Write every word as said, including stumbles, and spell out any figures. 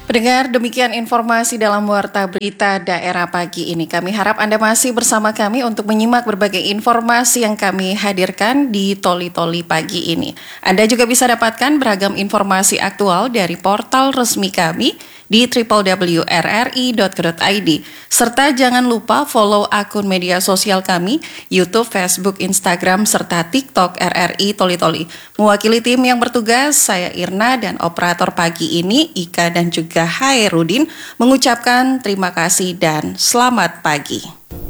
Pendengar, demikian informasi dalam Warta Berita Daerah pagi ini. Kami harap Anda masih bersama kami untuk menyimak berbagai informasi yang kami hadirkan di Toli-Toli pagi ini. Anda juga bisa dapatkan beragam informasi aktual dari portal resmi kami di w w w titik r r i titik co titik i d. Serta jangan lupa follow akun media sosial kami, YouTube, Facebook, Instagram, serta TikTok R R I Toli-Toli. Mewakili tim yang bertugas, saya Irna dan operator pagi ini, Ika dan juga Hairudin, mengucapkan terima kasih dan selamat pagi.